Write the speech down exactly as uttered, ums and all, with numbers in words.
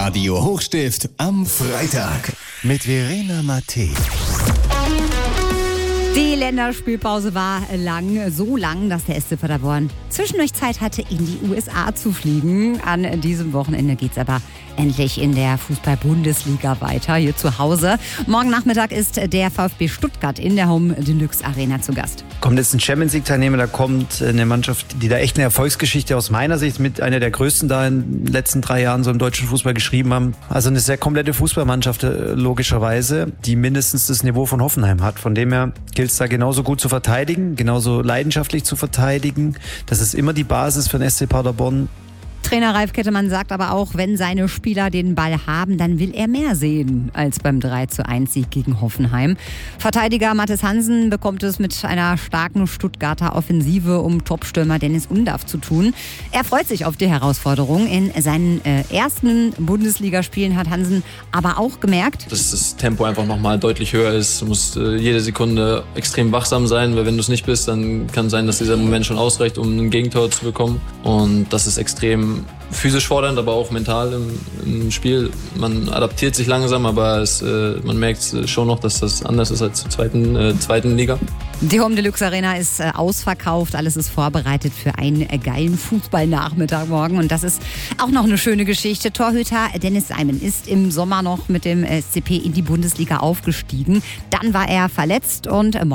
Radio Hochstift am Freitag mit Verena Mattei. Die Länderspielpause war lang, so lang, dass der S C Paderborn zwischendurch Zeit hatte, in die U S A zu fliegen. An diesem Wochenende geht's aber endlich in der Fußball-Bundesliga weiter, hier zu Hause. Morgen Nachmittag ist der VfB Stuttgart in der Home Deluxe Arena zu Gast. Kommt jetzt ein Champions League-Teilnehmer, da kommt eine Mannschaft, die da echt eine Erfolgsgeschichte aus meiner Sicht mit einer der größten da in den letzten drei Jahren so im deutschen Fußball geschrieben haben. Also eine sehr komplette Fußballmannschaft logischerweise, die mindestens das Niveau von Hoffenheim hat. Von dem her gilt es da genauso gut zu verteidigen, genauso leidenschaftlich zu verteidigen. Das ist immer die Basis für den S C Paderborn. Trainer Ralf Kettemann sagt aber auch, wenn seine Spieler den Ball haben, dann will er mehr sehen als beim drei zu eins Sieg gegen Hoffenheim. Verteidiger Mathis Hansen bekommt es mit einer starken Stuttgarter Offensive um Topstürmer Dennis Undaff zu tun. Er freut sich auf die Herausforderung. In seinen äh, ersten Bundesligaspielen hat Hansen aber auch gemerkt, dass das Tempo einfach nochmal deutlich höher ist. Du musst äh, jede Sekunde extrem wachsam sein, weil wenn du es nicht bist, dann kann es sein, dass dieser Moment schon ausreicht, um ein Gegentor zu bekommen. Und das ist extrem physisch fordernd, aber auch mental im, im Spiel. Man adaptiert sich langsam, aber es, äh, man merkt schon noch, dass das anders ist als zur zweiten, äh, zweiten Liga. Die Home Deluxe Arena ist äh, ausverkauft, alles ist vorbereitet für einen äh, geilen Fußballnachmittag morgen. Und das ist auch noch eine schöne Geschichte. Torhüter Dennis Seimen ist im Sommer noch mit dem S C P in die Bundesliga aufgestiegen. Dann war er verletzt und äh,